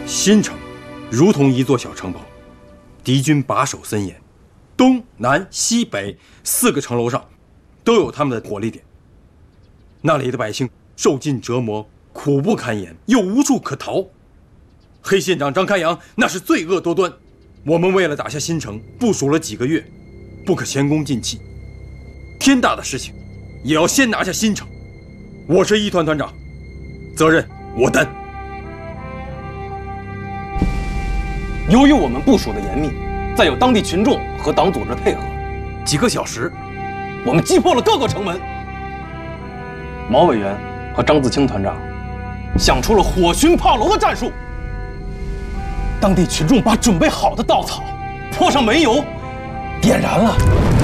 新城如同一座小城堡，敌军把守森严，东南西北4个城楼上都有他们的火力点。那里的百姓受尽折磨，苦不堪言，又无处可逃。黑县长张开阳那是罪恶多端，我们为了打下新城，部署了几个月，不可前功尽弃。天大的事情，也要先拿下新城。我是一团团长，责任我担。 由于我们部署的严密，再有当地群众和党组织配合，几个小时，我们击破了各个城门。毛委员和张自清团长想出了火熏炮楼的战术。当地群众把准备好的稻草泼上煤油，点燃了。